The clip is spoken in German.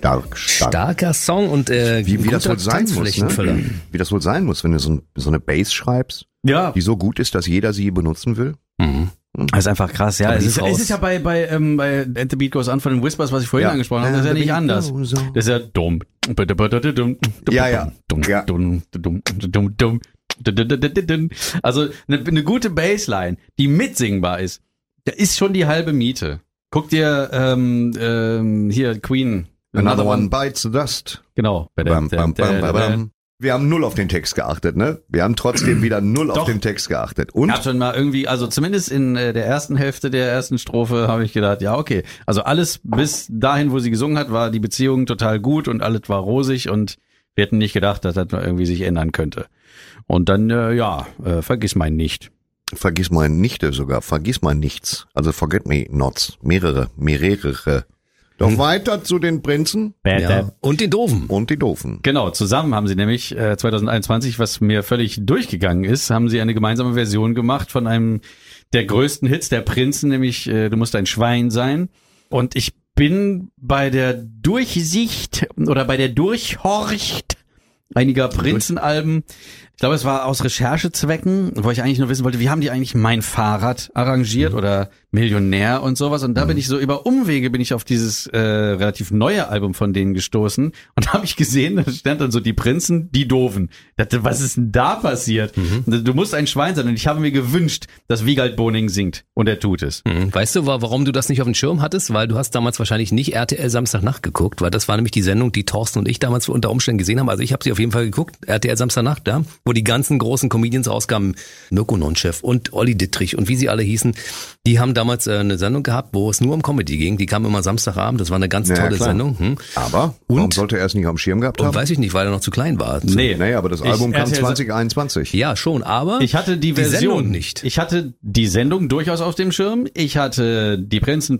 Starker Song und wie das wohl sein muss, ne? Wie das wohl sein muss, wenn du so eine Bass schreibst, die so gut ist, dass jeder sie benutzen will. Mhm. Das ist einfach krass, ja. Es ist ja bei And the Beat Goes On von den Whispers, was ich vorhin angesprochen habe, das ist ja nicht anders. Das ist ja dumm. Ja. Also eine gute Bassline, die mitsingbar ist, da ist schon die halbe Miete. Guck dir hier Queen. Another One Bites the Dust. Genau. Bam, bam, bam, bam, bam. Wir haben null auf den Text geachtet, ne? Wir haben trotzdem wieder null auf den Text geachtet. Und? Ich hab schon mal irgendwie, also zumindest in der ersten Hälfte der ersten Strophe habe ich gedacht, ja okay. Also alles bis dahin, wo sie gesungen hat, war die Beziehung total gut und alles war rosig und wir hätten nicht gedacht, dass das irgendwie sich ändern könnte. Und dann, vergiss mein nicht. Vergiss mein Nichte sogar, vergiss mein nichts. Also forget me nots, mehrere. Doch weiter zu den Prinzen. Ja. Und den Doofen. Genau, zusammen haben sie nämlich 2021, was mir völlig durchgegangen ist, haben sie eine gemeinsame Version gemacht von einem der größten Hits der Prinzen, nämlich Du musst ein Schwein sein. Und ich bin bei der Durchsicht oder bei der Durchhorcht einiger Prinzenalben, ich glaube, es war aus Recherchezwecken, wo ich eigentlich nur wissen wollte, wie haben die eigentlich mein Fahrrad arrangiert oder Millionär und sowas. Und da bin ich so über Umwege auf dieses relativ neue Album von denen gestoßen und habe ich gesehen, da stand dann so die Prinzen, die Doofen. Ich dachte, was ist denn da passiert? Du musst ein Schwein sein und ich habe mir gewünscht, dass Wiegald Boning singt und er tut es. Weißt du, warum du das nicht auf dem Schirm hattest? Weil du hast damals wahrscheinlich nicht RTL Samstagnacht geguckt, weil das war nämlich die Sendung, die Thorsten und ich damals unter Umständen gesehen haben. Also ich habe sie auf jeden Fall geguckt, RTL Samstagnacht, ja, wo die ganzen großen Comedians rauskamen, Mirko Nonchef und Olli Dittrich und wie sie alle hießen, die haben damals eine Sendung gehabt, wo es nur um Comedy ging. Die kam immer Samstagabend, das war eine ganz tolle Sendung. Aber warum sollte er es nicht auf dem Schirm gehabt haben? Weiß ich nicht, weil er noch zu klein war. Nee, aber das Album kam 2021. Ja, schon, aber ich hatte die Version Sendung nicht. Ich hatte die Sendung durchaus auf dem Schirm. Ich hatte die Prinzen